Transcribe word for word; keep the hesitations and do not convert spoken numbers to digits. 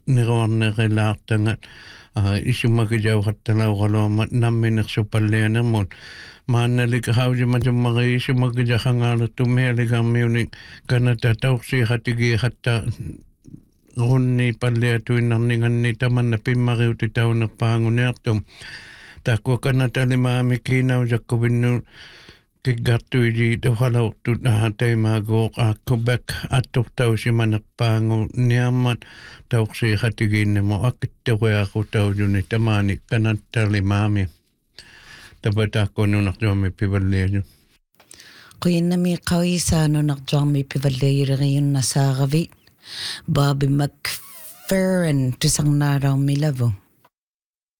niroarnerilaartangat isumagijauqattalauqaluarmat namminersupallianermut maannalik hausimatumari isumagijaqangaalertumialigarmiunik kanata tauqsiiqatigiiqatta runni palliatuinarninganni tamanna pimmariuti taunerpaanguniartum takua kanatalimaami kiinausakkupinnu kiggartuiji tuqalaurtut ahataimaagooq aakkubak attortausimanerpaangu niammat tauqsiiqatigiinnamo akittoriaqutaujuni tamaani kanatalimaami tapataakkununartuami pivalliaju Qinnami qawisaanunartuarmi pivalliajuleriunnasaaravi Bobby McFerrin tusarnaalaarmilavu